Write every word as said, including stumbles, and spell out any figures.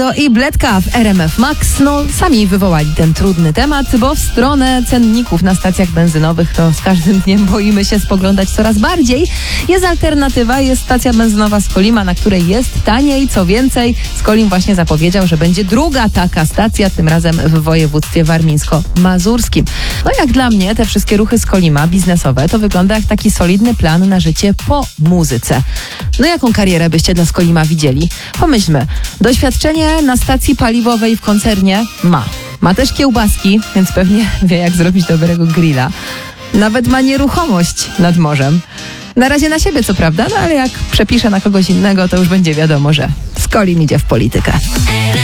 Dido i Bledka w R M F Max. No, sami wywołali ten trudny temat, bo w stronę cenników na stacjach benzynowych to z każdym dniem boimy się spoglądać coraz bardziej. Jest alternatywa, jest stacja benzynowa Skolima, na której jest taniej. Co więcej, Skolim właśnie zapowiedział, że będzie druga taka stacja, tym razem w województwie warmińsko-mazurskim. No jak dla mnie te wszystkie ruchy Skolima biznesowe to wygląda jak taki solidny plan na życie po muzyce. No jaką karierę byście dla Skolima widzieli? Pomyślmy, doświadczenie na stacji paliwowej w koncernie ma. Ma też kiełbaski, więc pewnie wie jak zrobić dobrego grilla. Nawet ma nieruchomość nad morzem. Na razie na siebie co prawda, no ale jak przepisze na kogoś innego, to już będzie wiadomo, że Skolim idzie w politykę.